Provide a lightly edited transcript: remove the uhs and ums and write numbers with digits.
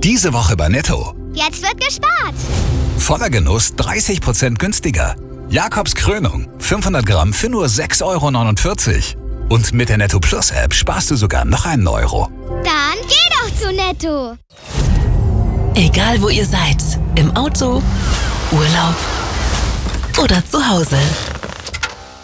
Diese Woche bei Netto. Jetzt wird gespart. Voller Genuss 30% günstiger. Jakobs Krönung 500 Gramm für nur 6,49 €. Und mit der Netto Plus App sparst du sogar noch einen Euro. Dann geh doch zu Netto. Egal wo ihr seid, im Auto, Urlaub oder zu Hause.